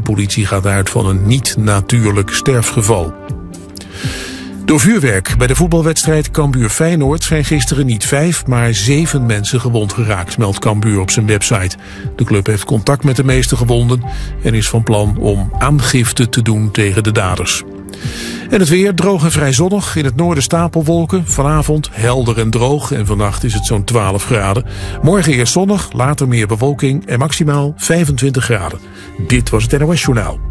politie gaat uit van een niet-natuurlijk sterfgeval. Door vuurwerk bij de voetbalwedstrijd Cambuur-Feyenoord zijn gisteren niet 5, maar 7 mensen gewond geraakt, meldt Cambuur op zijn website. De club heeft contact met de meeste gewonden en is van plan om aangifte te doen tegen de daders. En het weer droog en vrij zonnig. In het noorden stapelwolken. Vanavond helder en droog en vannacht is het zo'n 12 graden. Morgen eerst zonnig, later meer bewolking en maximaal 25 graden. Dit was het NOS Journaal.